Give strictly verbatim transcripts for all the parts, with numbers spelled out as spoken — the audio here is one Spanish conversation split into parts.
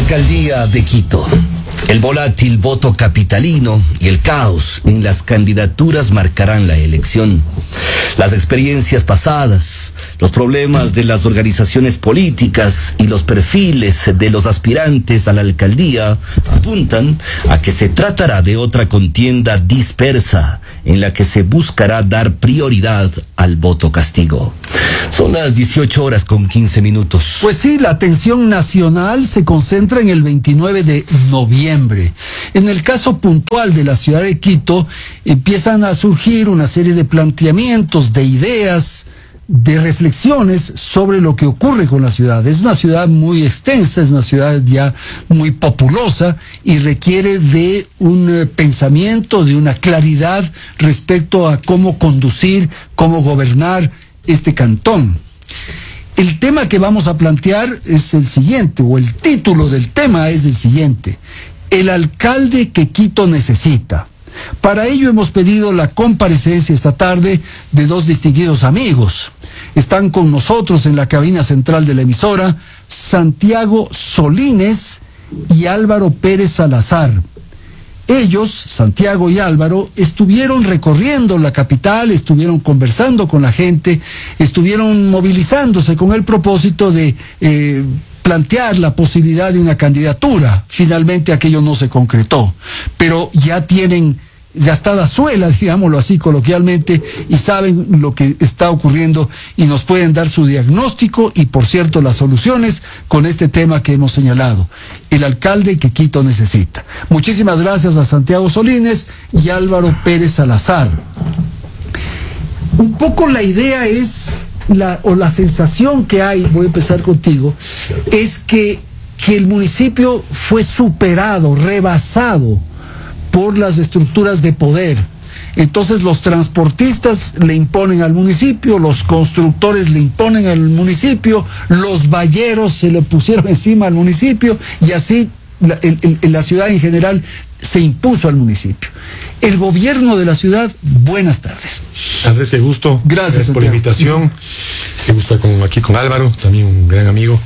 Alcaldía de Quito. El volátil voto capitalino y el caos en las candidaturas marcarán la elección. Las experiencias pasadas, los problemas de las organizaciones políticas y los perfiles de los aspirantes a la alcaldía apuntan a que se tratará de otra contienda dispersa en la que se buscará dar prioridad al voto castigo. Son las dieciocho horas con quince minutos. Pues sí, la atención nacional se concentra en el veintinueve de noviembre. En el caso puntual de la ciudad de Quito, empiezan a surgir una serie de planteamientos, de ideas, de reflexiones sobre lo que ocurre con la ciudad. Es una ciudad muy extensa, es una ciudad ya muy populosa y requiere de un eh, pensamiento, de una claridad respecto a cómo conducir, cómo gobernar este cantón. El tema que vamos a plantear es el siguiente, o el título del tema es el siguiente: el alcalde que Quito necesita. Para ello hemos pedido la comparecencia esta tarde de dos distinguidos amigos. Están con nosotros en la cabina central de la emisora Santiago Solines y Álvaro Pérez Salazar. Ellos, Santiago y Álvaro, estuvieron recorriendo la capital, estuvieron conversando con la gente, estuvieron movilizándose con el propósito de eh, plantear la posibilidad de una candidatura. Finalmente aquello no se concretó, pero ya tienen gastada suela, digámoslo así coloquialmente, y saben lo que está ocurriendo y nos pueden dar su diagnóstico y, por cierto, las soluciones con este tema que hemos señalado: el alcalde que Quito necesita. Muchísimas gracias a Santiago Solines y Álvaro Pérez Salazar. Un poco la idea es, la, o la sensación que hay, voy a empezar contigo, es que, que el municipio fue superado, rebasado por las estructuras de poder. Entonces los transportistas le imponen al municipio, los constructores le imponen al municipio, los valleros se le pusieron encima al municipio y así la, el, el, la ciudad en general se impuso al municipio. El gobierno de la ciudad, buenas tardes. Andrés, qué gusto. Gracias, Gracias por la invitación. Qué gusto estar con, aquí con Álvaro, también un gran amigo.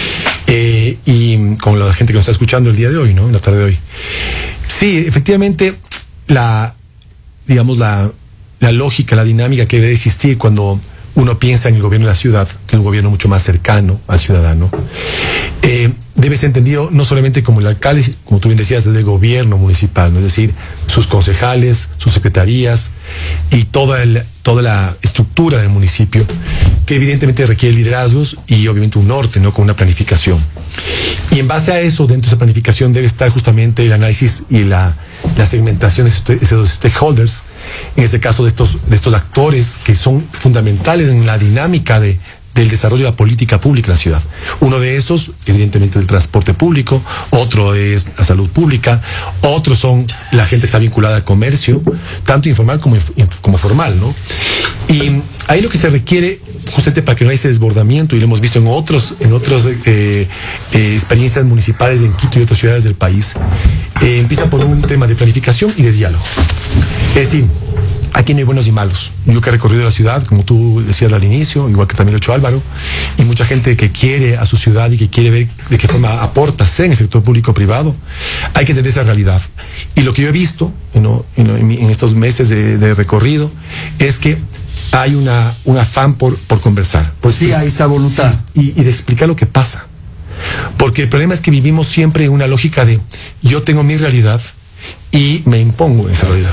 Eh, y con la gente que nos está escuchando el día de hoy, ¿no? En la tarde de hoy. Sí, efectivamente, la, digamos, la, la lógica, la dinámica que debe existir cuando uno piensa en el gobierno de la ciudad, que es un gobierno mucho más cercano al ciudadano, eh, debe ser entendido no solamente como el alcalde, como tú bien decías, desde el gobierno municipal, ¿no? Es decir, sus concejales, sus secretarías y toda, el, toda la estructura del municipio, que evidentemente requiere liderazgos y obviamente un norte, ¿no? Con una planificación. Y en base a eso, dentro de esa planificación debe estar justamente el análisis y la, la segmentación de esos stakeholders, en este caso de estos, de estos actores que son fundamentales en la dinámica de, del desarrollo de la política pública en la ciudad. Uno de esos, evidentemente, el transporte público, otro es la salud pública, otros son la gente que está vinculada al comercio, tanto informal como, como formal, ¿no? Y ahí lo que se requiere, justamente para que no haya ese desbordamiento, y lo hemos visto en otros, en otras eh, eh, experiencias municipales en Quito y otras ciudades del país, eh, empieza por un tema de planificación y de diálogo. Es decir, aquí no hay buenos y malos. Yo que he recorrido la ciudad, como tú decías al inicio, igual que también lo ha hecho Álvaro, y mucha gente que quiere a su ciudad y que quiere ver de qué forma aporta, sea en el sector público-privado, hay que entender esa realidad. Y lo que yo he visto, ¿no? en, en estos meses de, de recorrido, es que hay una, un afán por, por conversar. Por sí, hay esa voluntad. Sí, y, y de explicar lo que pasa. Porque el problema es que vivimos siempre en una lógica de yo tengo mi realidad y me impongo esa realidad.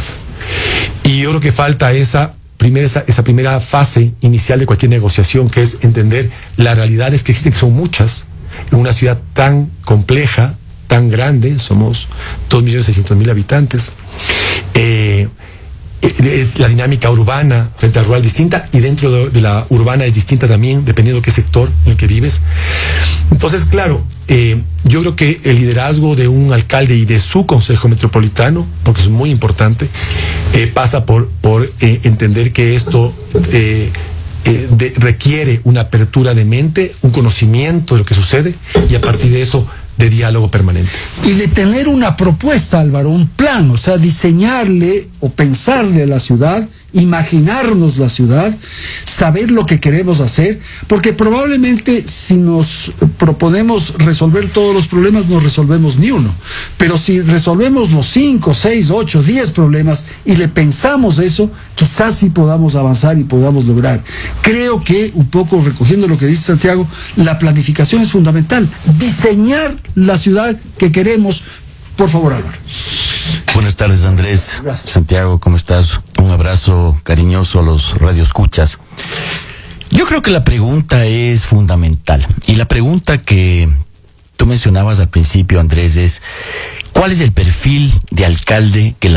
Y yo creo que falta esa primera, esa, esa primera fase inicial de cualquier negociación, que es entender las realidades que existen, que son muchas, en una ciudad tan compleja, tan grande, somos dos millones seiscientos mil habitantes, eh, la dinámica urbana frente al rural distinta, y dentro de, de la urbana es distinta también, dependiendo de qué sector en el que vives. Entonces, claro, eh, yo creo que el liderazgo de un alcalde y de su consejo metropolitano, porque es muy importante, eh, pasa por, por eh, entender que esto eh, eh, de, requiere una apertura de mente, un conocimiento de lo que sucede, y a partir de eso de diálogo permanente. Y de tener una propuesta, Álvaro, un plan, o sea, diseñarle o pensarle a la ciudad imaginarnos la ciudad, saber lo que queremos hacer, porque probablemente si nos proponemos resolver todos los problemas no resolvemos ni uno, pero si resolvemos los cinco, seis, ocho, diez problemas y le pensamos eso, quizás sí podamos avanzar y podamos lograr. Creo que, un poco recogiendo lo que dice Santiago, la planificación es fundamental, diseñar la ciudad que queremos. Por favor, Álvaro. Buenas tardes, Andrés. Gracias. Santiago, ¿cómo estás? Un abrazo cariñoso a los radioescuchas. Yo creo que la pregunta es fundamental. Y la pregunta que tú mencionabas al principio, Andrés, es ¿cuál es el perfil de alcalde que la